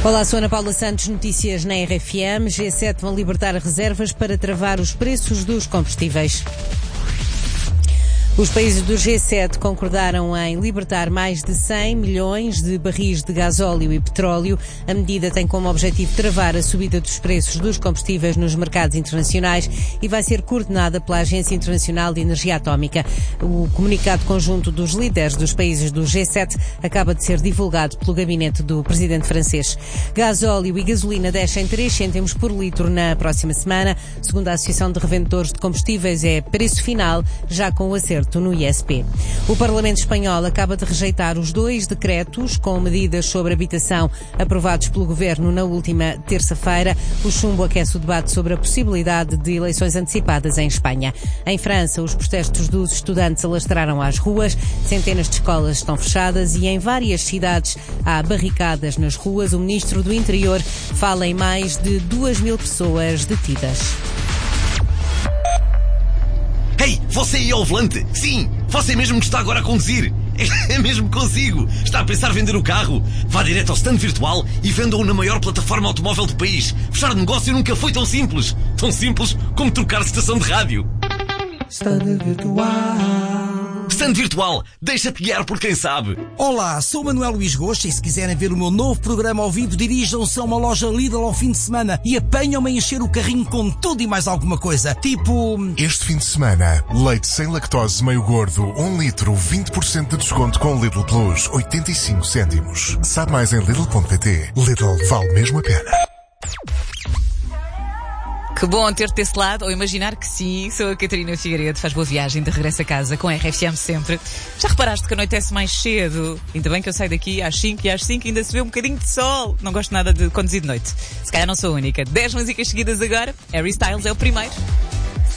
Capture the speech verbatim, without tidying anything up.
Olá, sou Ana Paula Santos, notícias na R F M. G sete vão libertar reservas para travar os preços dos combustíveis. Os países do G sete concordaram em libertar mais de cem milhões de barris de gasóleo e petróleo. A medida tem como objetivo travar a subida dos preços dos combustíveis nos mercados internacionais e vai ser coordenada pela Agência Internacional de Energia Atómica. O comunicado conjunto dos líderes dos países do G sete acaba de ser divulgado pelo gabinete do presidente francês. Gasóleo e gasolina descem três cêntimos por litro na próxima semana. Segundo a Associação de Revendedores de Combustíveis, é preço final, já com o acerto no I S P. O Parlamento Espanhol acaba de rejeitar os dois decretos com medidas sobre habitação aprovados pelo Governo na última terça-feira. O chumbo aquece o debate sobre a possibilidade de eleições antecipadas em Espanha. Em França, os protestos dos estudantes alastraram às ruas, centenas de escolas estão fechadas e em várias cidades há barricadas nas ruas. O Ministro do Interior fala em mais de duas mil pessoas detidas. Ei, você aí ao volante? Sim, você mesmo que está agora a conduzir. É mesmo consigo. Está a pensar vender o carro? Vá direto ao stand virtual e venda-o na maior plataforma automóvel do país. Fechar negócio nunca foi tão simples. Tão simples como trocar de estação de rádio. Stand virtual. Stand virtual. Deixa-te guiar por quem sabe. Olá, sou Manuel Luís Gosta e se quiserem ver o meu novo programa ao vivo, dirijam-se a uma loja Lidl ao fim de semana e apanham-me a encher o carrinho com tudo e mais alguma coisa. Tipo... Este fim de semana, leite sem lactose meio gordo, um litro, vinte por cento de desconto com Lidl Plus, oitenta e cinco cêntimos. Sabe mais em Lidl ponto pt. Lidl vale mesmo a pena. Que bom ter-te desse lado, ou imaginar que sim. Sou a Catarina Figueiredo, faz boa viagem de regresso a casa com a R F M sempre. Já reparaste que anoitece mais cedo? Ainda bem que eu saio daqui às cinco e às cinco ainda se vê um bocadinho de sol. Não gosto nada de conduzir de noite. Se calhar não sou a única. dez músicas seguidas agora. Harry Styles é o primeiro.